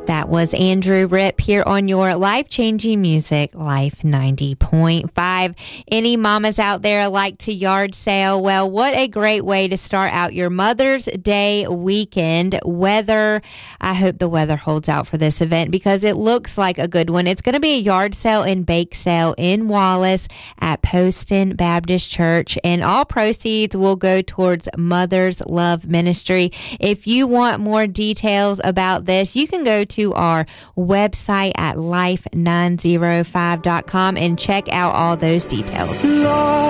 That was Andrew Rip here on your life-changing music, Life 90.5. Any mamas out there like to yard sale? Well, what a great way to start out your Mother's Day weekend. I hope the weather holds out for this event because it looks like a good one. It's going to be a yard sale and bake sale in Wallace at Poston Baptist Church, and all proceeds will go towards Mother's Love Ministry. If you want more details about this, you can go to our website at life905.com and check out all those details.